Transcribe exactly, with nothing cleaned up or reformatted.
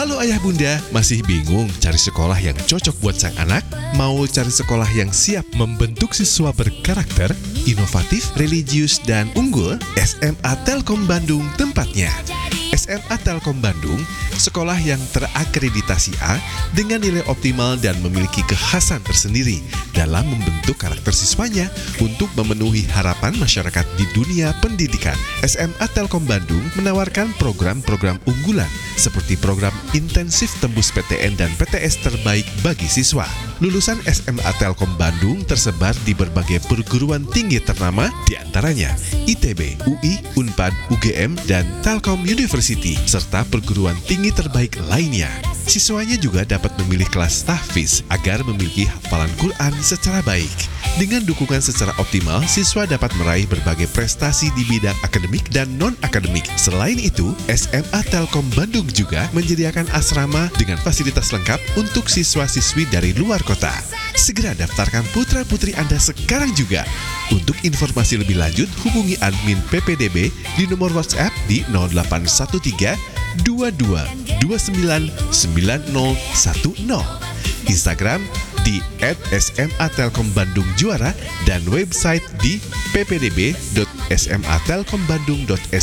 Halo ayah bunda, masih bingung cari sekolah yang cocok buat sang anak? Mau cari sekolah yang siap membentuk siswa berkarakter, inovatif, religius, dan unggul? S M A Telkom Bandung tempatnya. S M A Telkom Bandung, sekolah yang terakreditasi A dengan nilai optimal dan memiliki kekhasan tersendiri dalam membentuk karakter siswanya untuk memenuhi harapan masyarakat di dunia pendidikan. S M A Telkom Bandung menawarkan program-program unggulan seperti program intensif tembus P T N dan P T S terbaik bagi siswa. Lulusan S M A Telkom Bandung tersebar di berbagai perguruan tinggi ternama, diantaranya I T B, U I, Unpad, U G M, dan Telkom University, serta perguruan tinggi terbaik lainnya. Siswanya juga dapat memilih kelas tahfiz agar memiliki hafalan Quran secara baik. Dengan dukungan secara optimal, siswa dapat meraih berbagai prestasi di bidang akademik dan non-akademik. Selain itu, S M A Telkom Bandung juga menyediakan asrama dengan fasilitas lengkap untuk siswa-siswi dari luar kota. Segera daftarkan putra-putri Anda sekarang juga. Untuk informasi lebih lanjut, hubungi admin P P D B di nomor WhatsApp di nol delapan satu tiga dua dua dua sembilan sembilan nol satu nol, Instagram di et S M A Telkom Bandung Juara, dan website di p p d b dot s m a telkom bandung dot s